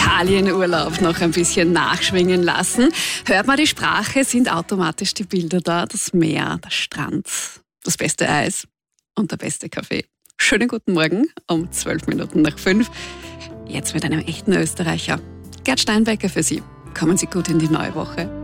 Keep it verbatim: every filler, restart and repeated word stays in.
Italienurlaub noch ein bisschen nachschwingen lassen. Hört man die Sprache, sind automatisch die Bilder da. Das Meer, der Strand, das beste Eis und der beste Kaffee. Schönen guten Morgen um zwölf Minuten nach fünf. Jetzt mit einem echten Österreicher. Gerd Steinbecker für Sie. Kommen Sie gut in die neue Woche.